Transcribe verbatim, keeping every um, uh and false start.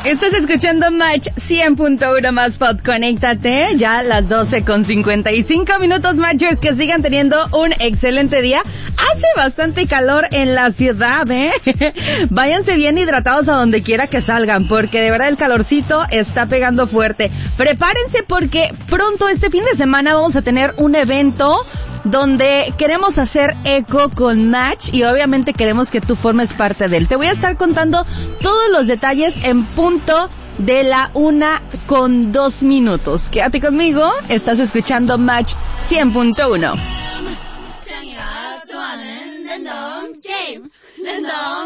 Estás escuchando Match cien punto uno más Pod. Conéctate, ya las doce con cincuenta y cinco minutos, Matchers, que sigan teniendo un excelente día. Hace bastante calor en la ciudad, ¿eh? Váyanse bien hidratados a donde quiera que salgan, porque de verdad el calorcito está pegando fuerte. Prepárense porque pronto este fin de semana vamos a tener un evento donde queremos hacer eco con Match y obviamente queremos que tú formes parte de él. Te voy a estar contando todos los detalles en punto de la una con dos minutos. Quédate conmigo, estás escuchando Match cien punto uno.